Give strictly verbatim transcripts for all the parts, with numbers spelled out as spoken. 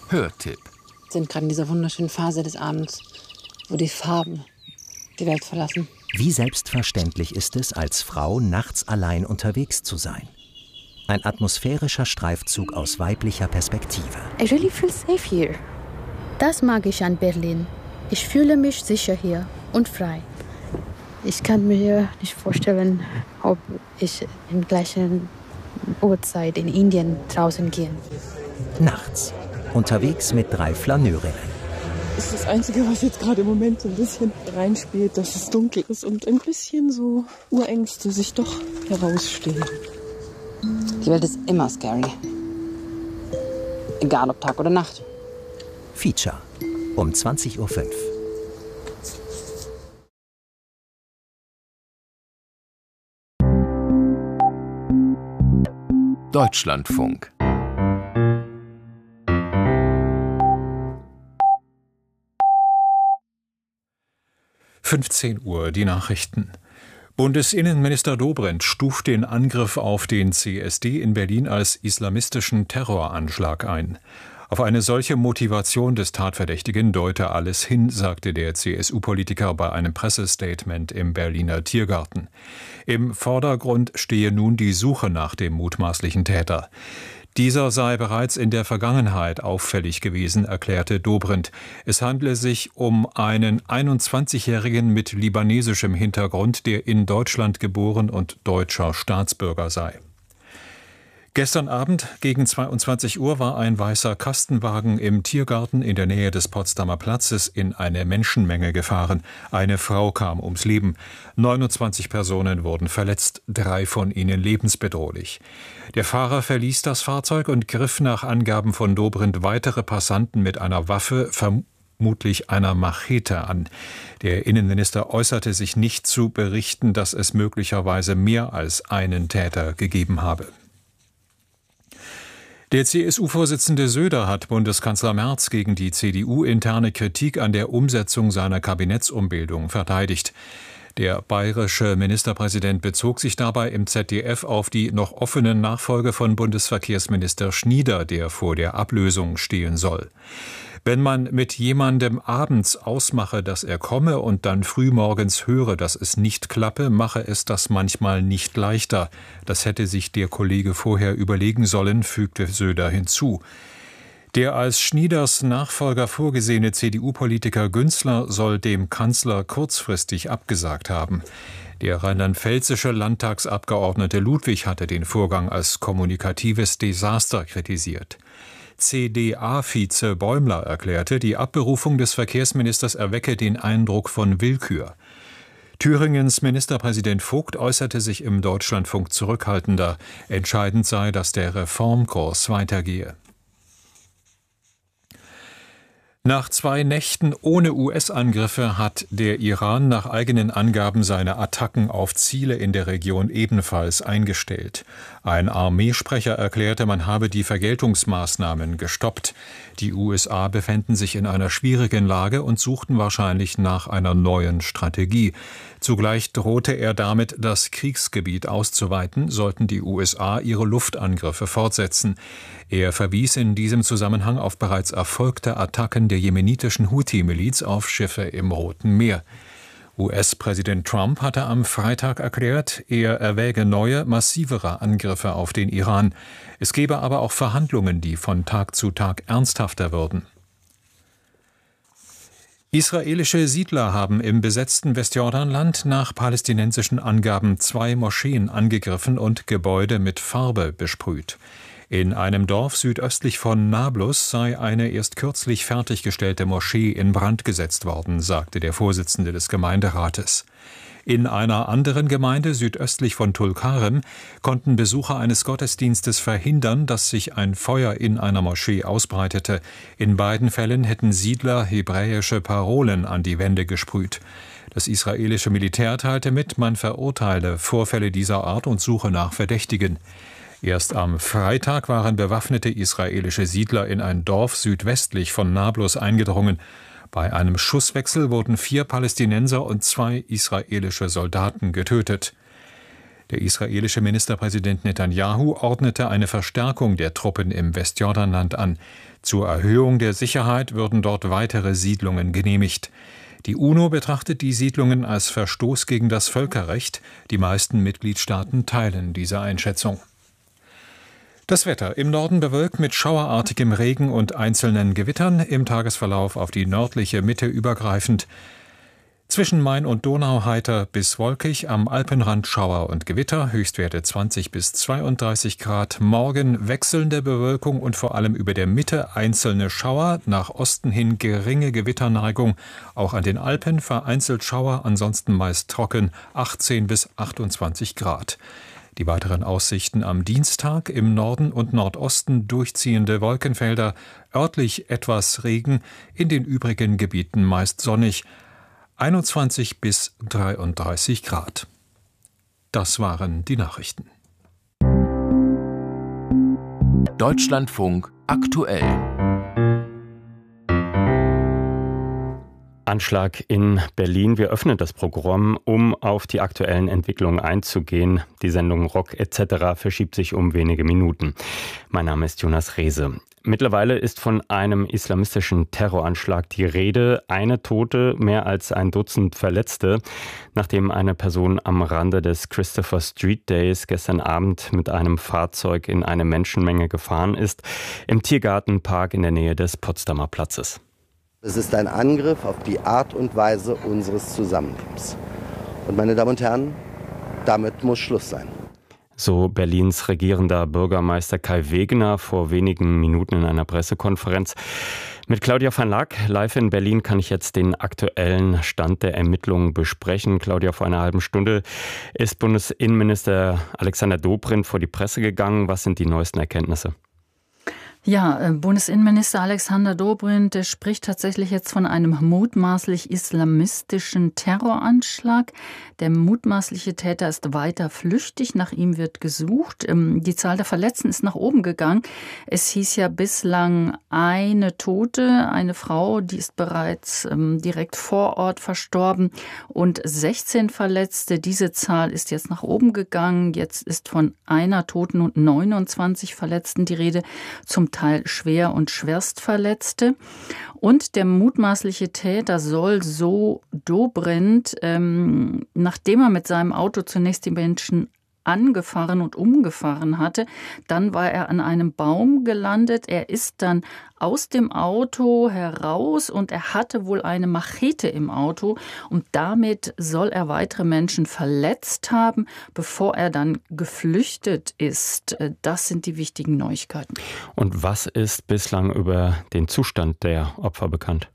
Hörtipp. Wir sind gerade in dieser wunderschönen Phase des Abends, wo die Farben die Welt verlassen. Wie selbstverständlich ist es, als Frau nachts allein unterwegs zu sein? Ein atmosphärischer Streifzug aus weiblicher Perspektive. I really feel safe here. Das mag ich an Berlin. Ich fühle mich sicher hier und frei. Ich kann mir nicht vorstellen, ob ich in gleichen Uhrzeit in Indien draußen gehe. Nachts, unterwegs mit drei Flaneurinnen. Das ist das Einzige, was jetzt gerade im Moment so ein bisschen reinspielt, dass es dunkel ist und ein bisschen so Urängste sich doch herausstehen. Die Welt ist immer scary. Egal ob Tag oder Nacht. Feature um zwanzig Uhr fünf. Deutschlandfunk. fünfzehn Uhr, die Nachrichten. Bundesinnenminister Dobrindt stuft den Angriff auf den C S D in Berlin als islamistischen Terroranschlag ein. Auf eine solche Motivation des Tatverdächtigen deute alles hin, sagte der C S U-Politiker bei einem Pressestatement im Berliner Tiergarten. Im Vordergrund stehe nun die Suche nach dem mutmaßlichen Täter. Dieser sei bereits in der Vergangenheit auffällig gewesen, erklärte Dobrindt. Es handle sich um einen einundzwanzigjährigen mit libanesischem Hintergrund, der in Deutschland geboren und deutscher Staatsbürger sei. Gestern Abend gegen zweiundzwanzig Uhr war ein weißer Kastenwagen im Tiergarten in der Nähe des Potsdamer Platzes in eine Menschenmenge gefahren. Eine Frau kam ums Leben. neunundzwanzig Personen wurden verletzt, drei von ihnen lebensbedrohlich. Der Fahrer verließ das Fahrzeug und griff nach Angaben von Dobrindt weitere Passanten mit einer Waffe, vermutlich einer Machete, an. Der Innenminister äußerte sich nicht zu berichten, dass es möglicherweise mehr als einen Täter gegeben habe. Der C S U-Vorsitzende Söder hat Bundeskanzler Merz gegen die C D U-interne Kritik an der Umsetzung seiner Kabinettsumbildung verteidigt. Der bayerische Ministerpräsident bezog sich dabei im Z D F auf die noch offene Nachfolge von Bundesverkehrsminister Schnieder, der vor der Ablösung stehen soll. Wenn man mit jemandem abends ausmache, dass er komme und dann frühmorgens höre, dass es nicht klappe, mache es das manchmal nicht leichter. Das hätte sich der Kollege vorher überlegen sollen, fügte Söder hinzu. Der als Schnieders Nachfolger vorgesehene C D U-Politiker Günzler soll dem Kanzler kurzfristig abgesagt haben. Der rheinland-pfälzische Landtagsabgeordnete Ludwig hatte den Vorgang als kommunikatives Desaster kritisiert. C D A-Vize Bäumler erklärte, die Abberufung des Verkehrsministers erwecke den Eindruck von Willkür. Thüringens Ministerpräsident Vogt äußerte sich im Deutschlandfunk zurückhaltender. Entscheidend sei, dass der Reformkurs weitergehe. Nach zwei Nächten ohne U S-Angriffe hat der Iran nach eigenen Angaben seine Attacken auf Ziele in der Region ebenfalls eingestellt. Ein Armeesprecher erklärte, man habe die Vergeltungsmaßnahmen gestoppt. Die U S A befänden sich in einer schwierigen Lage und suchten wahrscheinlich nach einer neuen Strategie. Zugleich drohte er damit, das Kriegsgebiet auszuweiten, sollten die U S A ihre Luftangriffe fortsetzen. Er verwies in diesem Zusammenhang auf bereits erfolgte Attacken der jemenitischen Houthi-Miliz auf Schiffe im Roten Meer. U S-Präsident Trump hatte am Freitag erklärt, er erwäge neue, massivere Angriffe auf den Iran. Es gebe aber auch Verhandlungen, die von Tag zu Tag ernsthafter würden. Israelische Siedler haben im besetzten Westjordanland nach palästinensischen Angaben zwei Moscheen angegriffen und Gebäude mit Farbe besprüht. In einem Dorf südöstlich von Nablus sei eine erst kürzlich fertiggestellte Moschee in Brand gesetzt worden, sagte der Vorsitzende des Gemeinderates. In einer anderen Gemeinde südöstlich von Tulkarem konnten Besucher eines Gottesdienstes verhindern, dass sich ein Feuer in einer Moschee ausbreitete. In beiden Fällen hätten Siedler hebräische Parolen an die Wände gesprüht. Das israelische Militär teilte mit, man verurteile Vorfälle dieser Art und suche nach Verdächtigen. Erst am Freitag waren bewaffnete israelische Siedler in ein Dorf südwestlich von Nablus eingedrungen. Bei einem Schusswechsel wurden vier Palästinenser und zwei israelische Soldaten getötet. Der israelische Ministerpräsident Netanyahu ordnete eine Verstärkung der Truppen im Westjordanland an. Zur Erhöhung der Sicherheit würden dort weitere Siedlungen genehmigt. Die UNO betrachtet die Siedlungen als Verstoß gegen das Völkerrecht. Die meisten Mitgliedstaaten teilen diese Einschätzung. Das Wetter: im Norden bewölkt mit schauerartigem Regen und einzelnen Gewittern, im Tagesverlauf auf die nördliche Mitte übergreifend. Zwischen Main und Donau heiter bis wolkig, am Alpenrand Schauer und Gewitter, Höchstwerte zwanzig bis zweiunddreißig Grad. Morgen wechselnde Bewölkung und vor allem über der Mitte einzelne Schauer, nach Osten hin geringe Gewitterneigung, auch an den Alpen vereinzelt Schauer, ansonsten meist trocken, achtzehn bis achtundzwanzig Grad. Die weiteren Aussichten am Dienstag: im Norden und Nordosten durchziehende Wolkenfelder, örtlich etwas Regen, in den übrigen Gebieten meist sonnig, einundzwanzig bis dreiunddreißig Grad. Das waren die Nachrichten. Deutschlandfunk aktuell. Anschlag in Berlin. Wir öffnen das Programm, um auf die aktuellen Entwicklungen einzugehen. Die Sendung Rock et cetera verschiebt sich um wenige Minuten. Mein Name ist Jonas Rehse. Mittlerweile ist von einem islamistischen Terroranschlag die Rede. Eine Tote, mehr als ein Dutzend Verletzte, nachdem eine Person am Rande des Christopher Street Days gestern Abend mit einem Fahrzeug in eine Menschenmenge gefahren ist, im Tiergartenpark in der Nähe des Potsdamer Platzes. Es ist ein Angriff auf die Art und Weise unseres Zusammenlebens. Und meine Damen und Herren, damit muss Schluss sein. So Berlins regierender Bürgermeister Kai Wegener vor wenigen Minuten in einer Pressekonferenz. Mit Claudia van Laak live in Berlin kann ich jetzt den aktuellen Stand der Ermittlungen besprechen. Claudia, vor einer halben Stunde ist Bundesinnenminister Alexander Dobrindt vor die Presse gegangen. Was sind die neuesten Erkenntnisse? Ja, Bundesinnenminister Alexander Dobrindt, der spricht tatsächlich jetzt von einem mutmaßlich islamistischen Terroranschlag. Der mutmaßliche Täter ist weiter flüchtig, nach ihm wird gesucht. Die Zahl der Verletzten ist nach oben gegangen. Es hieß ja bislang eine Tote, eine Frau, die ist bereits direkt vor Ort verstorben, und sechzehn Verletzte. Diese Zahl ist jetzt nach oben gegangen. Jetzt ist von einer Toten und neunundzwanzig Verletzten die Rede, zum Teil schwer und schwerstverletzte. Und der mutmaßliche Täter soll, so Dobrindt, ähm, nachdem er mit seinem Auto zunächst die Menschen angefahren und umgefahren hatte, dann war er an einem Baum gelandet. Er ist dann aus dem Auto heraus und er hatte wohl eine Machete im Auto, und damit soll er weitere Menschen verletzt haben, bevor er dann geflüchtet ist. Das sind die wichtigen Neuigkeiten. Und was ist bislang über den Zustand der Opfer bekannt?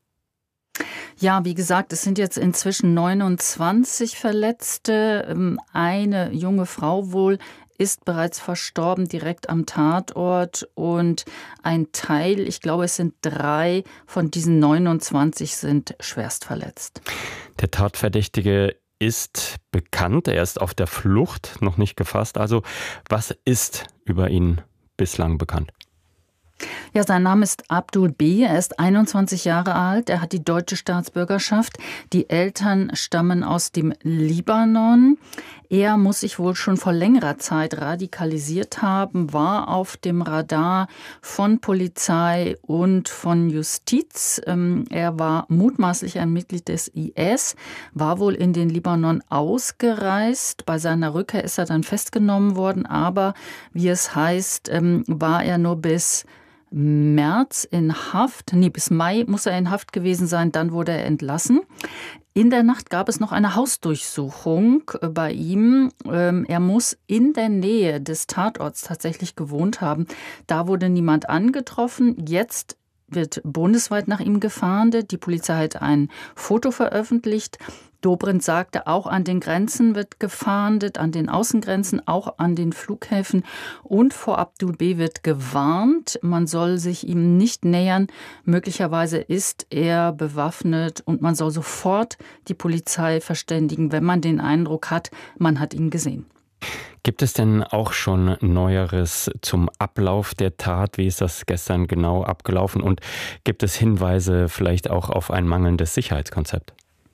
Ja, wie gesagt, es sind jetzt inzwischen neunundzwanzig Verletzte. Eine junge Frau wohl ist bereits verstorben, direkt am Tatort. Und ein Teil, ich glaube, es sind drei von diesen neunundzwanzig, sind schwerst verletzt. Der Tatverdächtige ist bekannt, er ist auf der Flucht, noch nicht gefasst. Also, was ist über ihn bislang bekannt? Ja, sein Name ist Abdul B. Er ist einundzwanzig Jahre alt. Er hat die deutsche Staatsbürgerschaft. Die Eltern stammen aus dem Libanon. Er muss sich wohl schon vor längerer Zeit radikalisiert haben, war auf dem Radar von Polizei und von Justiz. Er war mutmaßlich ein Mitglied des I S, war wohl in den Libanon ausgereist. Bei seiner Rückkehr ist er dann festgenommen worden, aber wie es heißt, war er nur bis März in Haft, nee, bis Mai muss er in Haft gewesen sein, dann wurde er entlassen. In der Nacht gab es noch eine Hausdurchsuchung bei ihm. Er muss in der Nähe des Tatorts tatsächlich gewohnt haben. Da wurde niemand angetroffen. Jetzt wird bundesweit nach ihm gefahndet. Die Polizei hat ein Foto veröffentlicht. Dobrindt sagte, auch an den Grenzen wird gefahndet, an den Außengrenzen, auch an den Flughäfen. Und vor Abdul B. wird gewarnt, man soll sich ihm nicht nähern. Möglicherweise ist er bewaffnet und man soll sofort die Polizei verständigen, wenn man den Eindruck hat, man hat ihn gesehen. Gibt es denn auch schon Neueres zum Ablauf der Tat? Wie ist das gestern genau abgelaufen? Und gibt es Hinweise vielleicht auch auf ein mangelndes Sicherheitskonzept?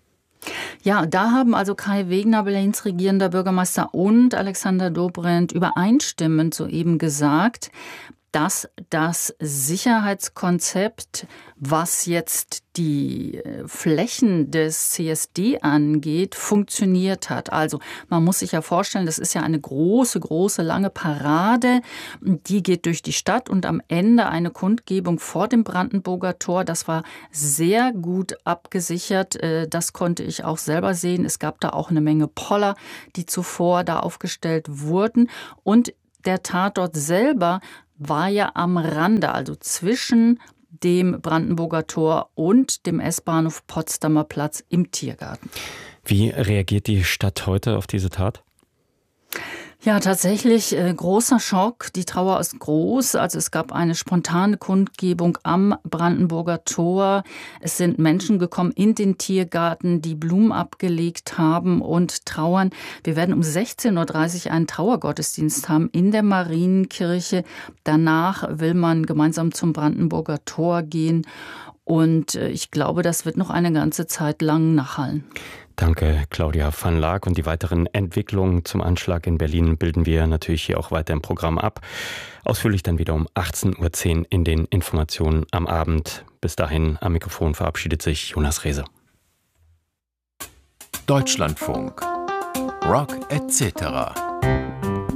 Ja, da haben also Kai Wegner, Berlins regierender Bürgermeister, und Alexander Dobrindt übereinstimmend soeben gesagt, dass das Sicherheitskonzept, was jetzt die Flächen des C S D angeht, funktioniert hat. Also man muss sich ja vorstellen, das ist ja eine große, große, lange Parade. Die geht durch die Stadt und am Ende eine Kundgebung vor dem Brandenburger Tor. Das war sehr gut abgesichert. Das konnte ich auch selber sehen. Es gab da auch eine Menge Poller, die zuvor da aufgestellt wurden. Und der Tatort selber war ja am Rande, also zwischen dem Brandenburger Tor und dem S-Bahnhof Potsdamer Platz im Tiergarten. Wie reagiert die Stadt heute auf diese Tat? Ja, tatsächlich äh, großer Schock. Die Trauer ist groß. Also es gab eine spontane Kundgebung am Brandenburger Tor. Es sind Menschen gekommen in den Tiergarten, die Blumen abgelegt haben und trauern. Wir werden um sechzehn Uhr dreißig einen Trauergottesdienst haben in der Marienkirche. Danach will man gemeinsam zum Brandenburger Tor gehen. Und äh, ich glaube, das wird noch eine ganze Zeit lang nachhallen. Danke, Claudia van Laak. Und die weiteren Entwicklungen zum Anschlag in Berlin bilden wir natürlich hier auch weiter im Programm ab. Ausführlich dann wieder um achtzehn Uhr zehn in den Informationen am Abend. Bis dahin am Mikrofon verabschiedet sich Jonas Rehse. Deutschlandfunk. Rock et cetera.